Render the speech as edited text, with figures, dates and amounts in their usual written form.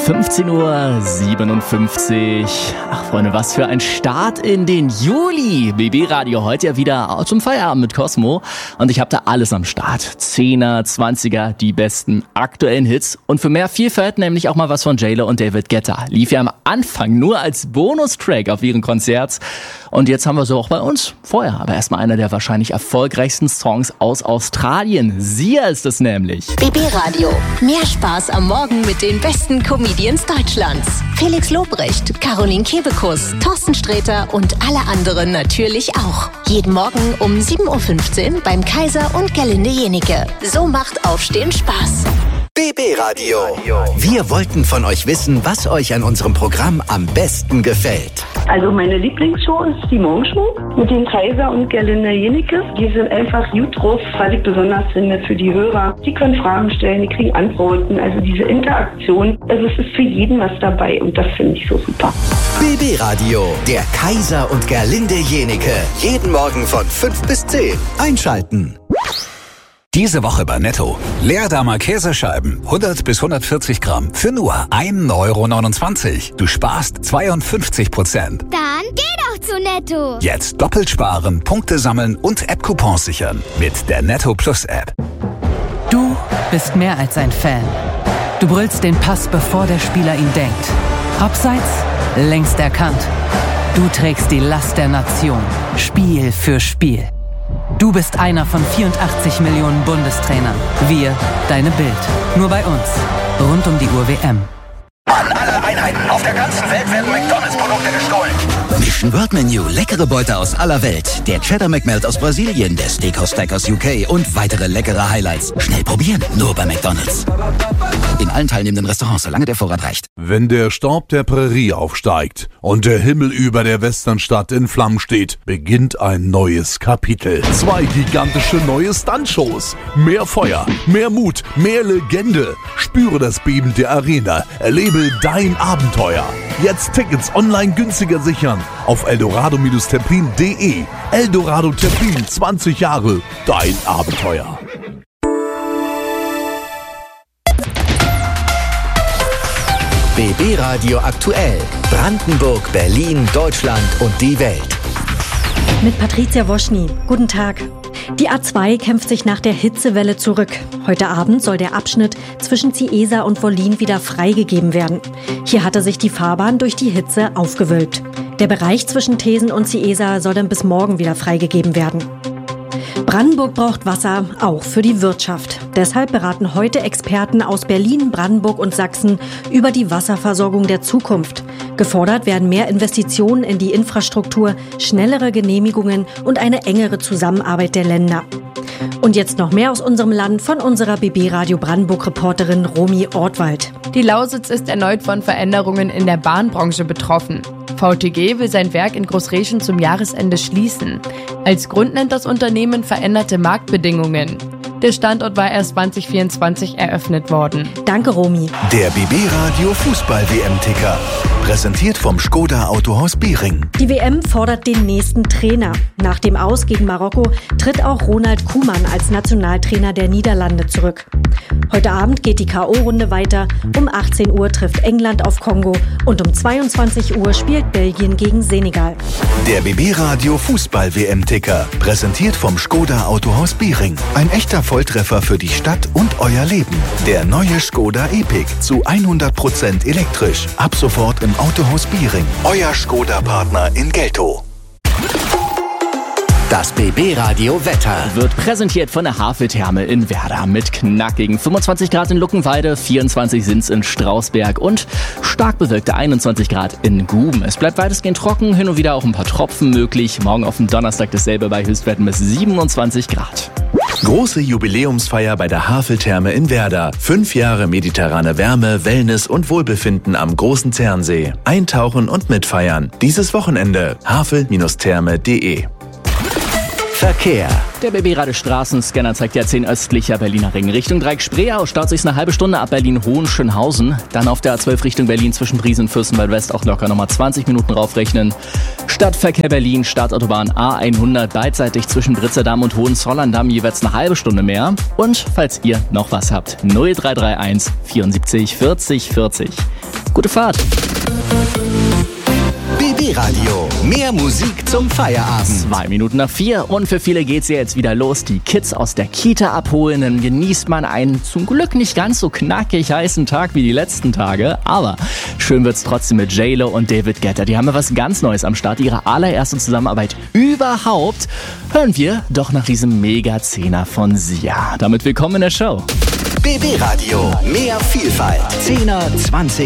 15:57 Uhr. Ach Freunde, was für ein Start in den Juli. BB Radio heute ja wieder zum Feierabend mit Cosmo. Und ich habe da alles am Start. 10er, 20er, die besten aktuellen Hits. Und für mehr Vielfalt nämlich auch mal was von J.Lo und David Guetta. Lief ja am Anfang nur als Bonustrack auf ihren Konzerts. Und jetzt haben wir so auch bei uns vorher. Aber erstmal einer der wahrscheinlich erfolgreichsten Songs aus Australien. Sia ist es nämlich. BB Radio. Mehr Spaß am Morgen mit den besten Comedians Deutschlands. Felix Lobrecht, Caroline Kebekus, Thorsten Sträter und alle anderen natürlich auch. Jeden Morgen um 7:15 Uhr beim Kaiser und Gerlinde Jenieke. So macht Aufstehen Spaß. BB Radio. Wir wollten von euch wissen, was euch an unserem Programm am besten gefällt. Also meine Lieblingsshow ist die Morgenshow mit dem Kaiser und Gerlinde Jenieke. Die sind einfach gut drauf, was ich besonders finde für die Hörer. Die können Fragen stellen, die kriegen Antworten. Also diese Interaktion, also es ist für jeden was dabei und das finde ich so super. BB Radio, der Kaiser und Gerlinde Jenieke. Jeden Morgen von 5 bis 10. Einschalten. Diese Woche bei Netto. Leerdammer Käsescheiben, 100 bis 140 Gramm, für nur 1,29 €. Du sparst 52%. Dann geh doch zu Netto. Jetzt doppelt sparen, Punkte sammeln und App-Coupons sichern. Mit der Netto Plus App. Du bist mehr als ein Fan. Du brüllst den Pass, bevor der Spieler ihn denkt. Abseits, längst erkannt. Du trägst die Last der Nation. Spiel für Spiel. Du bist einer von 84 Millionen Bundestrainern. Wir, deine Bild. Nur bei uns. Rund um die Uhr WM. An alle Einheiten auf der ganzen Welt werden McDonalds-Produkte gestohlen. Mission World Menu, leckere Beute aus aller Welt. Der Cheddar McMelt aus Brasilien, der Steakhouse Stack aus UK und weitere leckere Highlights. Schnell probieren, nur bei McDonalds. In allen teilnehmenden Restaurants, solange der Vorrat reicht. Wenn der Staub der Prärie aufsteigt und der Himmel über der Westernstadt in Flammen steht, beginnt ein neues Kapitel. 2 gigantische neue Stuntshows. Mehr Feuer, mehr Mut, mehr Legende. Spüre das Beben der Arena. Erlebe dein Abenteuer. Jetzt Tickets online günstiger sichern auf eldorado-terpin.de. Eldorado Terpin, 20 Jahre, dein Abenteuer. BB Radio aktuell. Brandenburg, Berlin, Deutschland und die Welt. Mit Patricia Woschny. Guten Tag. Die A2 kämpft sich nach der Hitzewelle zurück. Heute Abend soll der Abschnitt zwischen Ciesa und Wollin wieder freigegeben werden. Hier hatte sich die Fahrbahn durch die Hitze aufgewölbt. Der Bereich zwischen Thesen und Ciesa soll dann bis morgen wieder freigegeben werden. Brandenburg braucht Wasser, auch für die Wirtschaft. Deshalb beraten heute Experten aus Berlin, Brandenburg und Sachsen über die Wasserversorgung der Zukunft. Gefordert werden mehr Investitionen in die Infrastruktur, schnellere Genehmigungen und eine engere Zusammenarbeit der Länder. Und jetzt noch mehr aus unserem Land von unserer BB Radio Brandenburg-Reporterin Romy Ortwald. Die Lausitz ist erneut von Veränderungen in der Bahnbranche betroffen. VTG will sein Werk in Großreschen zum Jahresende schließen. Als Grund nennt das Unternehmen veränderte Marktbedingungen. Der Standort war erst 2024 eröffnet worden. Danke, Romy. Der BB Radio Fußball-WM-Ticker. Präsentiert vom Škoda Autohaus Biering. Die WM fordert den nächsten Trainer. Nach dem Aus gegen Marokko tritt auch Ronald Koeman als Nationaltrainer der Niederlande zurück. Heute Abend geht die K.O.-Runde weiter. Um 18 Uhr trifft England auf Kongo und um 22 Uhr spielt Belgien gegen Senegal. Der BB Radio Fußball-WM-Ticker. Präsentiert vom Škoda Autohaus Biering. Ein echter Volltreffer für die Stadt und euer Leben. Der neue Škoda Epiq zu 100% elektrisch. Ab sofort im Autohaus Biering. Euer Škoda-Partner in Geltow. Das BB Radio Wetter wird präsentiert von der Haveltherme in Werder mit knackigen 25 Grad in Luckenwalde, 24 sind's in Strausberg und stark bewölkte 21 Grad in Guben. Es bleibt weitestgehend trocken, hin und wieder auch ein paar Tropfen möglich. Morgen auf dem Donnerstag dasselbe bei Höchstwerten bis 27 Grad. Große Jubiläumsfeier bei der Haveltherme in Werder. 5 Jahre mediterrane Wärme, Wellness und Wohlbefinden am Großen Zernsee. Eintauchen und mitfeiern. Dieses Wochenende havel-therme.de. Verkehr. Der BB Radio Straßenscanner zeigt ja 10 östlicher Berliner Ring. Richtung Dreieck-Spreeau staut sich's eine halbe Stunde ab Berlin-Hohenschönhausen. Dann auf der A12 Richtung Berlin zwischen Briesen und Fürstenwald West auch locker nochmal 20 Minuten raufrechnen. Stadtverkehr Berlin, Stadtautobahn A100 beidseitig zwischen Britzerdamm und Hohenzollern-Damm jeweils eine halbe Stunde mehr. Und falls ihr noch was habt, 0331 74 40 40. Gute Fahrt. BB Radio. Mehr Musik zum Feierabend. 2 Minuten nach 4 und für viele geht's ja jetzt wieder los. Die Kids aus der Kita abholen. Dann genießt man einen zum Glück nicht ganz so knackig heißen Tag wie die letzten Tage. Aber schön wird's trotzdem mit J-Lo und David Guetta. Die haben ja was ganz Neues am Start. Ihre allererste Zusammenarbeit überhaupt. Hören wir doch nach diesem Mega-Zehner von Sia. Damit willkommen in der Show. BB Radio. Mehr Vielfalt. 10er, 20